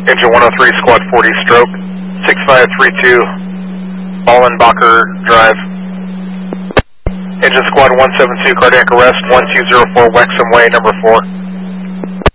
Engine 103, Squad 40, stroke, 6532, Ballenbacher Drive. Engine Squad 172, cardiac arrest, 1204 Wexham Way, number 4.